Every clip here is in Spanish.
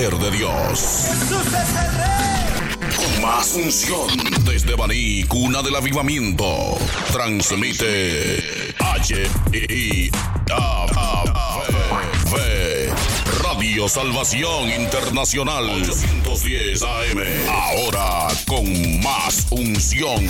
poder de Dios. Jesús es el Rey. Con más unción desde Baní, cuna del avivamiento. Transmite Radio Salvación Internacional 810 AM. Ahora con más unción.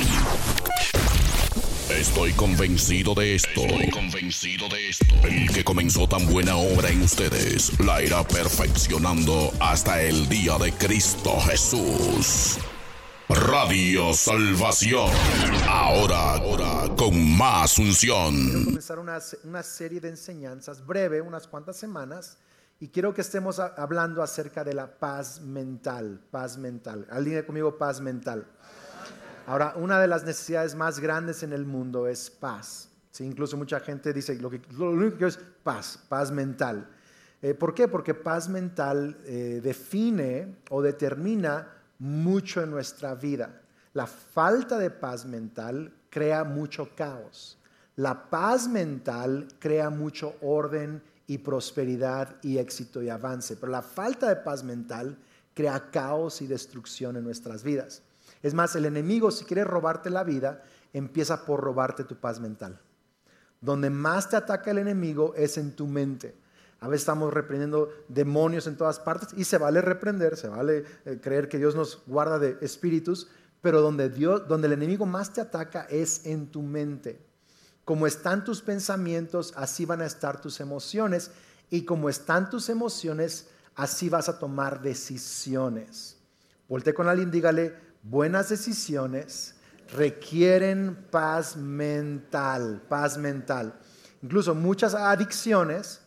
Estoy convencido de esto. El que comenzó tan buena obra en ustedes la irá perfeccionando hasta el día de Cristo Jesús. Radio Salvación. Ahora con más unción. Quiero comenzar una serie de enseñanzas breve, unas cuantas semanas, y quiero que estemos hablando acerca de la paz mental. Paz mental. ¿Alguien conmigo? Paz mental. Ahora, una de las necesidades más grandes en el mundo es paz. ¿Sí? Incluso mucha gente dice lo único que quiero es paz mental. ¿Por qué? Porque paz mental define o determina mucho en nuestra vida. La falta de paz mental crea mucho caos. La paz mental crea mucho orden y prosperidad y éxito y avance. Pero la falta de paz mental crea caos y destrucción en nuestras vidas. Es más, el enemigo, si quiere robarte la vida, empieza por robarte tu paz mental. Donde más te ataca el enemigo es en tu mente. A veces estamos reprendiendo demonios en todas partes y se vale reprender, se vale creer que Dios nos guarda de espíritus, pero donde el enemigo más te ataca es en tu mente. Como están tus pensamientos, así van a estar tus emociones, y como están tus emociones, así vas a tomar decisiones. Voltea con alguien, dígale: buenas decisiones requieren paz mental, paz mental. Incluso muchas adicciones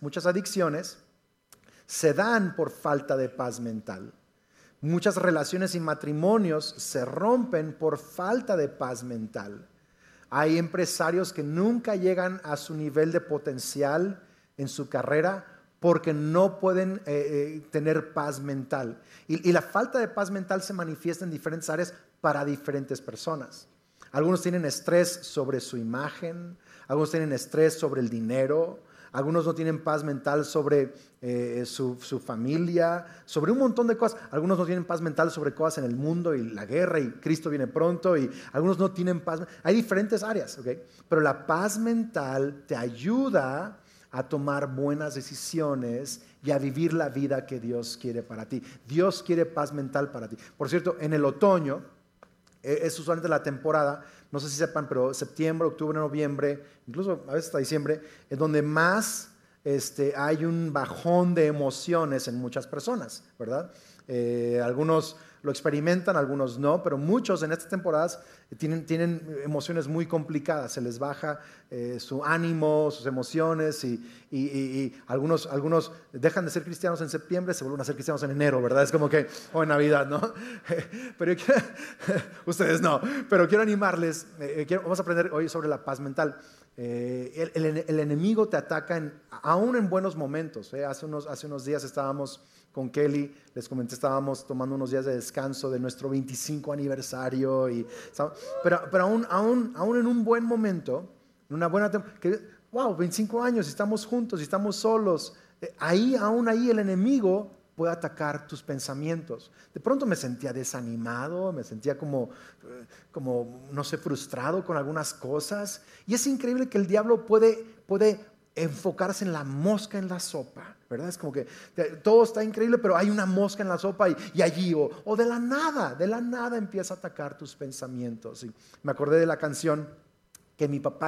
se dan por falta de paz mental. Muchas relaciones y matrimonios se rompen por falta de paz mental. Hay empresarios que nunca llegan a su nivel de potencial en su carrera porque no pueden tener paz mental. Y la falta de paz mental se manifiesta en diferentes áreas para diferentes personas. Algunos tienen estrés sobre su imagen, algunos tienen estrés sobre el dinero, algunos no tienen paz mental sobre su familia, sobre un montón de cosas. Algunos no tienen paz mental sobre cosas en el mundo y la guerra y Cristo viene pronto, y algunos no tienen paz. Hay diferentes áreas, ¿ok? Pero la paz mental te ayuda a tomar buenas decisiones y a vivir la vida que Dios quiere para ti. Dios quiere paz mental para ti. Por cierto, en el otoño, es usualmente la temporada, no sé si sepan, pero septiembre, octubre, noviembre, incluso a veces hasta diciembre, es donde más hay un bajón de emociones en muchas personas, ¿verdad? Algunos lo experimentan, algunos no, pero muchos en estas temporadas tienen emociones muy complicadas. Se les baja su ánimo, sus emociones, y algunos dejan de ser cristianos en septiembre, se vuelven a ser cristianos en enero, ¿verdad? Es como que, o en Navidad, ¿no? Pero ustedes no, pero quiero animarles. Vamos a aprender hoy sobre la paz mental. El enemigo te ataca aún en buenos momentos. Hace unos días estábamos con Kelly, les comenté, estábamos tomando unos días de descanso de nuestro 25 aniversario, pero aún en un buen momento, en una buena temporada, wow, 25 años, y estamos juntos, y estamos solos, aún ahí el enemigo puede atacar tus pensamientos. De pronto me sentía desanimado, me sentía como no sé, frustrado con algunas cosas, y es increíble que el diablo puede enfocarse en la mosca en la sopa, ¿verdad? Es como que todo está increíble, pero hay una mosca en la sopa, y allí, o de la nada empieza a atacar tus pensamientos. Y me acordé de la canción que mi papá